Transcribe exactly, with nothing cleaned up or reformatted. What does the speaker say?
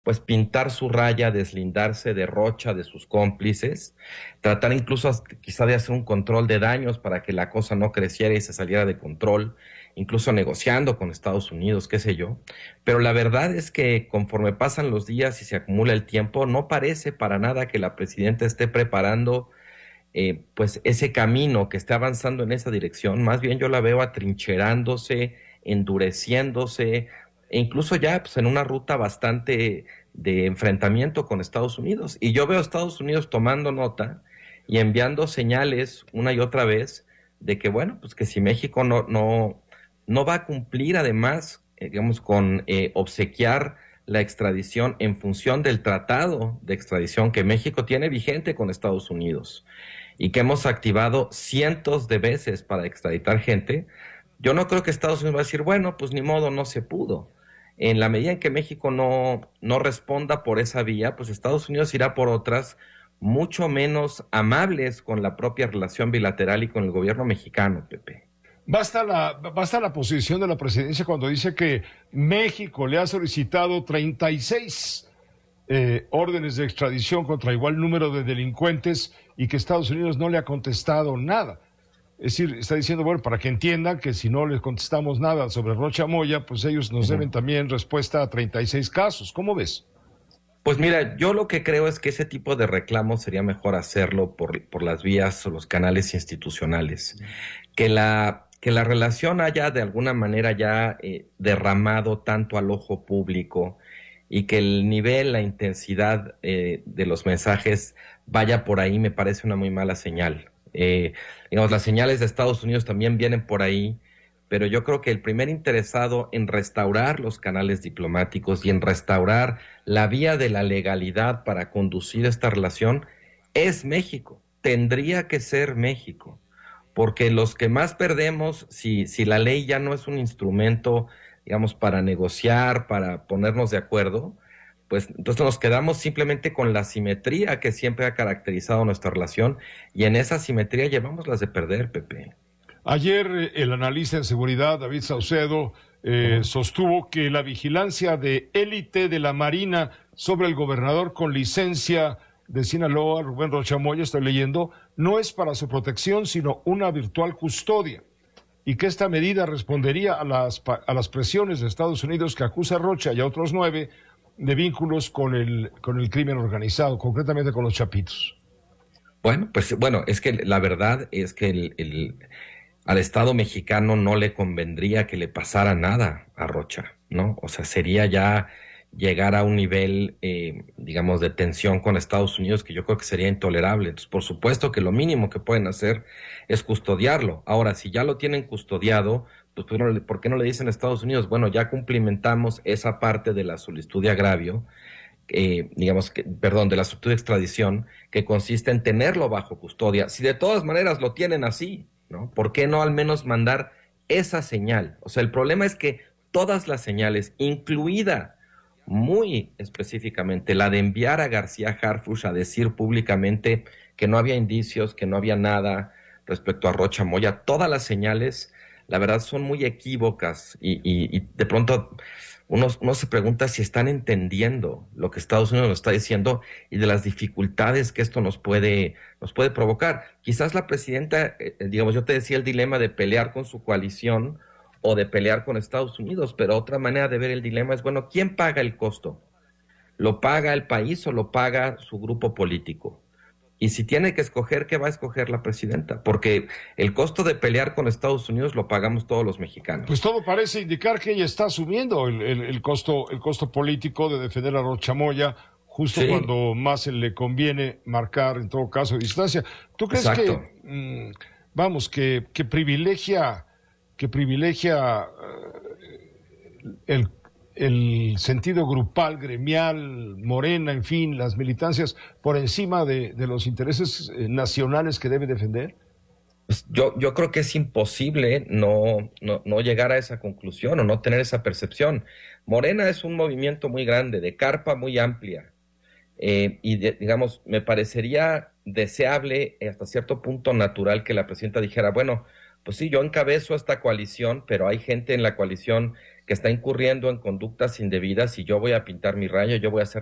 pues pintar su raya, deslindarse de Rocha, de sus cómplices, tratar incluso hasta- quizá de hacer un control de daños para que la cosa no creciera y se saliera de control, incluso negociando con Estados Unidos, qué sé yo. Pero la verdad es que conforme pasan los días y se acumula el tiempo, no parece para nada que la presidenta esté preparando eh, pues ese camino, que esté avanzando en esa dirección. Más bien yo la veo atrincherándose, endureciéndose, e incluso ya pues, en una ruta bastante de enfrentamiento con Estados Unidos. Y yo veo a Estados Unidos tomando nota y enviando señales una y otra vez de que, bueno, pues que si México no, no, no va a cumplir además, eh, digamos, con eh, obsequiar la extradición en función del tratado de extradición que México tiene vigente con Estados Unidos y que hemos activado cientos de veces para extraditar gente, yo no creo que Estados Unidos va a decir, bueno, pues ni modo, no se pudo. En la medida en que México no, no responda por esa vía, pues Estados Unidos irá por otras mucho menos amables con la propia relación bilateral y con el gobierno mexicano, Pepe. Basta la, basta la posición de la presidencia cuando dice que México le ha solicitado treinta y seis eh, órdenes de extradición contra igual número de delincuentes y que Estados Unidos no le ha contestado nada. Es decir, está diciendo, bueno, para que entiendan que si no les contestamos nada sobre Rocha Moya, pues ellos nos Ujú. deben también respuesta a treinta y seis casos. ¿Cómo ves? Pues mira, yo lo que creo es que ese tipo de reclamos sería mejor hacerlo por, por las vías o los canales institucionales. Que la, que la relación haya de alguna manera ya eh, derramado tanto al ojo público y que el nivel, la intensidad eh, de los mensajes vaya por ahí, me parece una muy mala señal. Eh, digamos, las señales de Estados Unidos también vienen por ahí, pero yo creo que el primer interesado en restaurar los canales diplomáticos y en restaurar la vía de la legalidad para conducir esta relación es México. Tendría que ser México, porque los que más perdemos, si, si la ley ya no es un instrumento, digamos, para negociar, para ponernos de acuerdo, pues entonces nos quedamos simplemente con la simetría que siempre ha caracterizado nuestra relación y en esa simetría llevamos las de perder, Pepe. Ayer eh, el analista en seguridad, David Saucedo, eh, Ujú. sostuvo que la vigilancia de élite de la Marina sobre el gobernador con licencia de Sinaloa, Rubén Rocha Moya, estoy leyendo, no es para su protección, sino una virtual custodia. Y que esta medida respondería a las, a las presiones de Estados Unidos que acusa a Rocha y a otros nueve de vínculos con el, con el crimen organizado, concretamente con los Chapitos. Bueno, pues bueno, es que la verdad es que el, el- al Estado mexicano no le convendría que le pasara nada a Rocha, ¿no? O sea, sería ya llegar a un nivel, eh, digamos, de tensión con Estados Unidos que yo creo que sería intolerable. Entonces, por supuesto que lo mínimo que pueden hacer es custodiarlo. Ahora, si ya lo tienen custodiado, pues ¿por qué no le por qué no le dicen a Estados Unidos, bueno, ya cumplimentamos esa parte de la solicitud de agravio, eh, digamos que, perdón, de la solicitud de extradición, que consiste en tenerlo bajo custodia. Si de todas maneras lo tienen así, ¿no? ¿Por qué no al menos mandar esa señal? O sea, el problema es que todas las señales, incluida muy específicamente la de enviar a García Harfuch a decir públicamente que no había indicios, que no había nada respecto a Rocha Moya, todas las señales, la verdad, son muy equívocas y, y, y de pronto uno, uno se pregunta si están entendiendo lo que Estados Unidos nos está diciendo y de las dificultades que esto nos puede, nos puede provocar. Quizás la presidenta, eh, digamos, yo te decía el dilema de pelear con su coalición o de pelear con Estados Unidos, pero otra manera de ver el dilema es, bueno, ¿quién paga el costo? ¿Lo paga el país o lo paga su grupo político? Y si tiene que escoger, ¿qué va a escoger la presidenta? Porque el costo de pelear con Estados Unidos lo pagamos todos los Pues mexicanos. todo parece indicar que ella está asumiendo el, el, el costo, el costo político de defender a Rocha Moya justo Sí, cuando más se le conviene marcar, en todo caso, distancia. ¿Tú crees exacto. que, mmm, vamos, que, que privilegia, que privilegia el, el sentido grupal, gremial, Morena, en fin, las militancias, por encima de, de los intereses eh, nacionales que debe defender? Pues yo, yo creo que es imposible no, no, no llegar a esa conclusión o no tener esa percepción. Morena es un movimiento muy grande, de carpa muy amplia, eh, y de- digamos, me parecería deseable, eh, hasta cierto punto natural, que la presidenta dijera, bueno, pues sí, yo encabezo esta coalición, pero hay gente en la coalición que está incurriendo en conductas indebidas y yo voy a pintar mi raya, yo voy a hacer